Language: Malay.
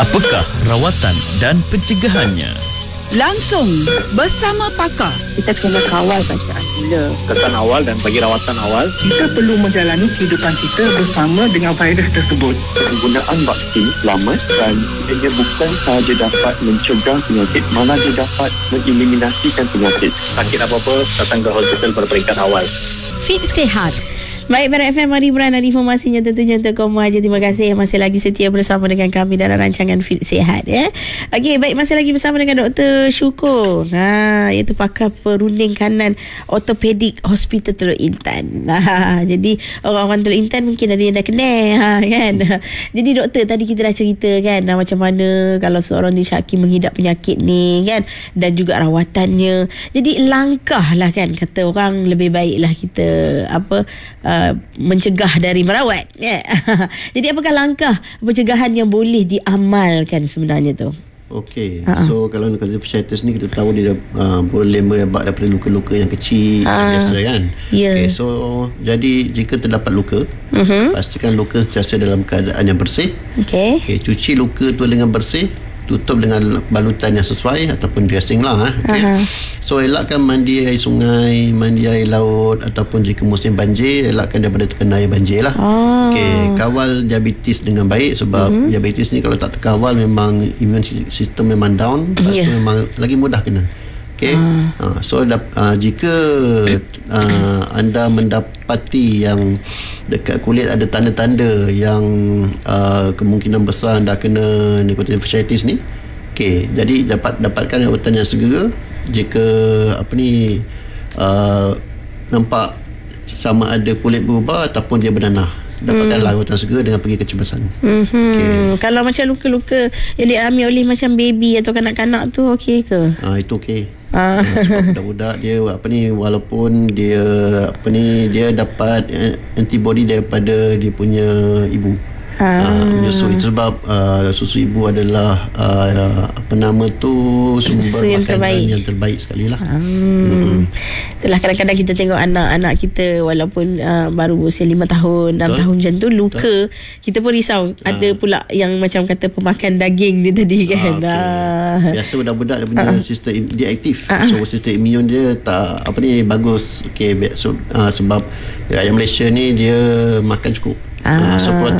Apakah rawatan dan pencegahannya? Langsung bersama pakar. Kita kena kawal bacaan gula. Kesan awal dan bagi rawatan awal. Kita perlu menjalani kehidupan kita bersama dengan virus tersebut. Penggunaan vaksin selamat dan ia bukan sahaja dapat mencegah penyakit, malah dia dapat mengeliminasikan penyakit. Sakit apa-apa, datang ke hospital pada peringkat awal. Fit Sihat. Baik, Pada FM, mari beranak informasinya tentunya untuk kamu aja. Terima kasih yang masih lagi setia bersama dengan kami dalam rancangan Fit Sihat ya. Okey, baik, masih lagi bersama dengan Dr. Syukur. Iaitu pakar perunding kanan ortopedik Hospital Teluk Intan. Jadi orang-orang Teluk Intan mungkin ada yang dah kenal kan. Jadi doktor, tadi kita dah cerita kan macam mana kalau seorang disyaki mengidap penyakit ni kan, dan juga rawatannya. Jadi langkah lah kan, kata orang lebih baiklah kita mencegah dari merawat ya. Jadi apakah langkah pencegahan yang boleh diamalkan sebenarnya tu? Okey, so kalau fasciitis ni kita tahu dia boleh merebak daripada luka-luka yang kecil biasa kan. Okey, so jadi jika terdapat luka, pastikan luka sentiasa dalam keadaan yang bersih. Okey, cuci luka tu dengan bersih, tutup dengan balutan yang sesuai ataupun dressing lah. So elakkan mandi air sungai, mandi air laut, ataupun jika musim banjir, elakkan daripada terkena air banjir lah. Okey, kawal diabetes dengan baik, sebab diabetes ni kalau tak terkawal memang immune system memang down, lepas tu memang lagi mudah kena. Okey. So jika anda mendapati yang dekat kulit ada tanda-tanda yang kemungkinan besar anda kena nikotin fasciitis ni, okey, jadi dapatkan rawatan yang segera. Jika nampak sama ada kulit berubah ataupun dia bernanah, dapatkan rawatan segera dengan pergi ke cebasan. Kalau macam luka-luka yang dialami oleh macam baby atau kanak-kanak tu okey ke? Itu okey. Sebab budak-budak dia walaupun dia dia dapat antibody daripada dia punya ibu. Menyusu itu sebab susu ibu adalah sumber makanan yang terbaik sekali lah. Itulah kadang-kadang kita tengok anak-anak kita walaupun baru usia 5 tahun 6 tahun macam tu luka. Kita pun risau. Ada pula yang macam kata pemakan daging dia tadi kan. Biasa budak-budak dia punya sistem dia aktif. So sistem imun dia tak sebab rakyat Malaysia ni dia makan cukup. So protein